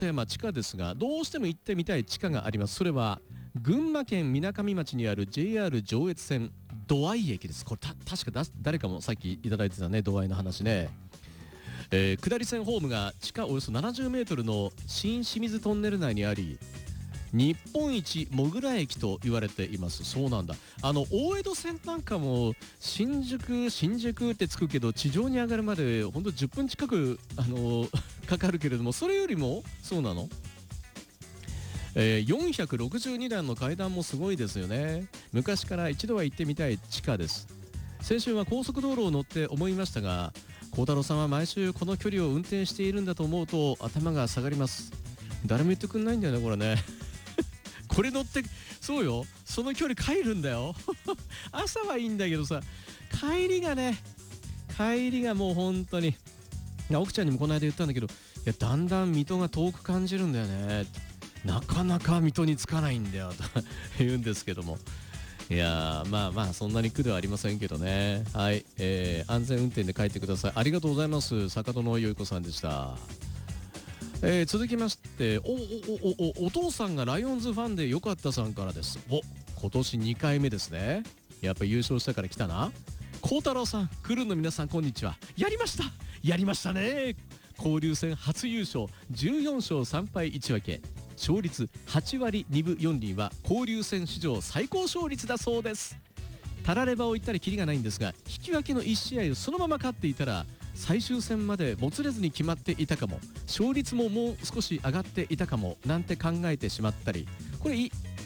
テーマ地下ですが、どうしても行ってみたい地下があります。それは群馬県みなかみ町にある JR 上越線土合駅です。これ確か誰かもさっきいただいてたね、土合の話ね。下り線ホームが地下およそ70メートルの新清水トンネル内にあり、日本一モグラ駅と言われています。そうなんだ。大江戸線なんかも新宿ってつくけど、地上に上がるまでほんと10分近くかかるけれども、それよりもそうなの、462段の階段もすごいですよね。昔から一度は行ってみたい地下です。先週は高速道路を乗って思いましたが、幸太郎さんは毎週この距離を運転しているんだと思うと頭が下がります。誰も言ってくんないんだよねこれねこれ乗ってそうよ、その距離帰るんだよ朝はいいんだけどさ、帰りがもう本当に、奥ちゃんにもこの間言ったんだけど、いやだんだん水戸が遠く感じるんだよね、なかなか水戸に着かないんだよと言うんですけども、いやまあそんなに苦ではありませんけどね。はい、安全運転で帰ってください。ありがとうございます。坂戸のよいこさんでした。続きまして、お父さんがライオンズファンでよかったさんからです。今年2回目ですね。やっぱ優勝したから来たな。幸太郎さん、クルーの皆さん、こんにちは。やりましたね。交流戦初優勝、14勝3敗1分け、勝率8割2分4厘は交流戦史上最高勝率だそうです。たらればを言ったらキリがないんですが、引き分けの1試合をそのまま勝っていたら最終戦までもつれずに決まっていたかも、勝率ももう少し上がっていたかもなんて考えてしまったり、これ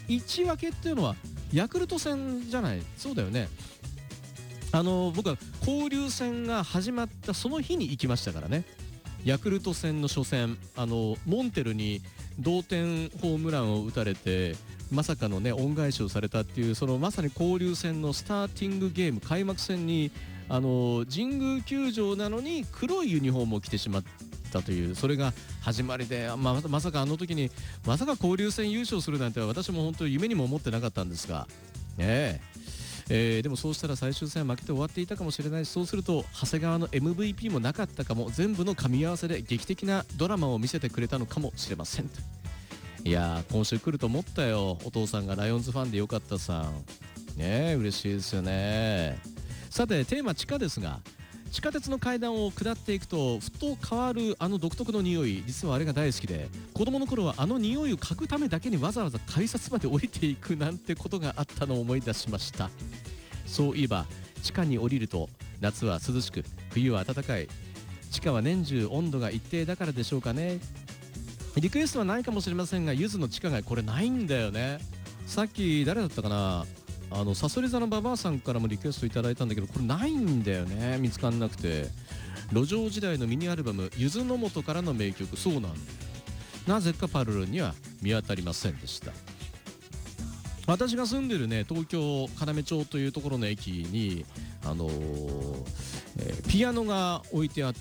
1分けっていうのはヤクルト戦じゃない？そうだよね。僕は交流戦が始まったその日に行きましたからね。ヤクルト戦の初戦、モンテルに同点ホームランを打たれてまさかのね恩返しをされたっていう、そのまさに交流戦のスターティングゲーム、開幕戦に神宮球場なのに黒いユニフォームを着てしまったという、それが始まりで、まさかあの時にまさか交流戦優勝するなんて私も本当に夢にも思ってなかったんですがね。でもそうしたら最終戦負けて終わっていたかもしれないし、そうすると長谷川の MVP もなかったかも、全部の噛み合わせで劇的なドラマを見せてくれたのかもしれません。いやー今週来ると思ったよ。お父さんがライオンズファンでよかったさんね、嬉しいですよね。さてテーマ地下ですが、地下鉄の階段を下っていくとふと変わる独特の匂い、実はあれが大好きで、子供の頃は匂いを嗅ぐためだけにわざわざ改札まで降りていくなんてことがあったのを思い出しました。そういえば地下に降りると夏は涼しく冬は暖かい、地下は年中温度が一定だからでしょうかね。リクエストはないかもしれませんが、ゆずの地下街これないんだよね。さっき誰だったかな、さそり座のババアさんからもリクエストいただいたんだけど、これないんだよね、見つかんなくて。路上時代のミニアルバムゆずの素からの名曲、そうなんだよ、なぜかパルルには見当たりませんでした。私が住んでるね東京要町というところの駅にピアノが置いてあって、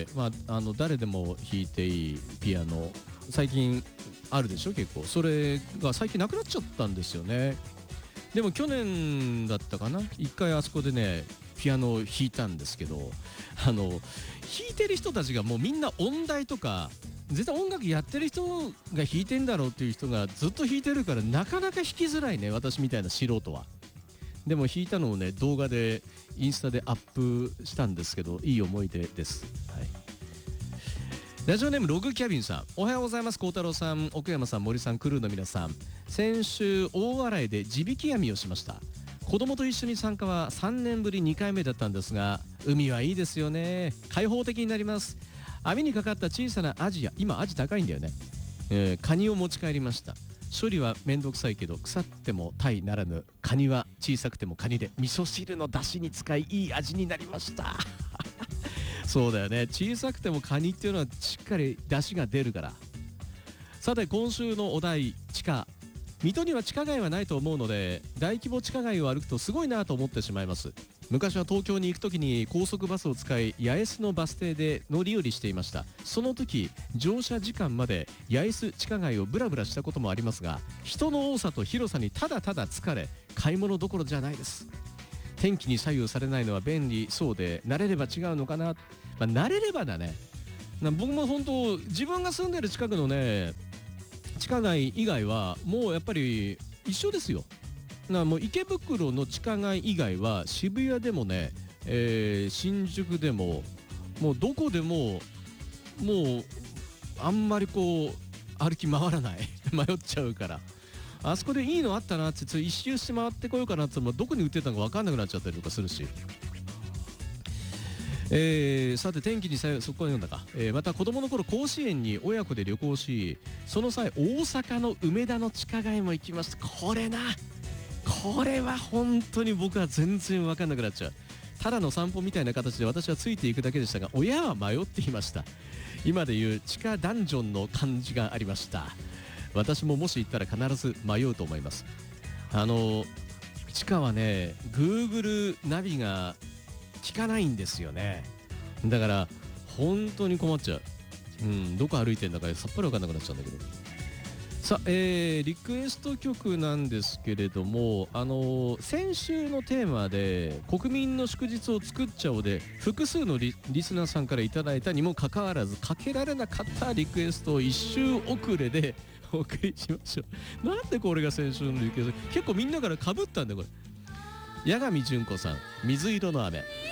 誰でも弾いていいピアノ、最近あるでしょ結構。それが最近なくなっちゃったんですよね。でも去年だったかな、一回あそこでねピアノを弾いたんですけど、弾いてる人たちがもうみんな音大とか絶対音楽やってる人が弾いてんだろうっていう人がずっと弾いてるから、なかなか弾きづらいね、私みたいな素人は。でも弾いたのをね動画でインスタでアップしたんですけど、いい思い出です。はい、ラジオネームログキャビンさん、おはようございます。幸太郎さん、奥山さん、森さん、クルーの皆さん、先週大洗で地引き網をしました。子供と一緒に参加は3年ぶり2回目だったんですが、海はいいですよね。開放的になります。網にかかった小さなアジや、今アジ高いんだよね、カニを持ち帰りました。処理はめんどくさいけど腐ってもタイならぬ、カニは小さくてもカニで味噌汁の出汁に使いいい味になりましたそうだよね、小さくてもカニっていうのはしっかり出汁が出るから。さて今週のお題、地下。水戸には地下街はないと思うので、大規模地下街を歩くとすごいなと思ってしまいます。昔は東京に行くときに高速バスを使い八重洲のバス停で乗り降りしていました。その時乗車時間まで八重洲地下街をブラブラしたこともありますが、人の多さと広さにただただ疲れ、買い物どころじゃないです。天気に左右されないのは便利そうで、慣れれば違うのかな。慣れればだね。 僕も本当自分が住んでる近くのね地下街以外はもうやっぱり一緒ですよ。もう池袋の地下街以外は渋谷でもね、新宿でももうどこでももうあんまりこう歩き回らない迷っちゃうから、あそこでいいのあったなって一周して回ってこようかなってもどこに売ってたのか分かんなくなっちゃったりとかするし、さて天気にそこは読んだか、また子供の頃甲子園に親子で旅行し、その際大阪の梅田の地下街も行きました。これは本当に僕は全然分かんなくなっちゃう。ただの散歩みたいな形で私はついていくだけでしたが、親は迷っていました。今でいう地下ダンジョンの感じがありました。私ももし行ったら必ず迷うと思います。地下はね Google ナビが効かないんですよね。だから本当に困っちゃう。どこ歩いてんだかさっぱり分かんなくなっちゃうんだけど。さあ、リクエスト曲なんですけれども、先週のテーマで国民の祝日を作っちゃおうで複数のリスナーさんからいただいたにもかかわらずかけられなかったリクエストを1週遅れでお送りしましょう。なんでこれが先週のリクエスト、結構みんなからかぶったんだよこれ。八神純子さん、水色の雨。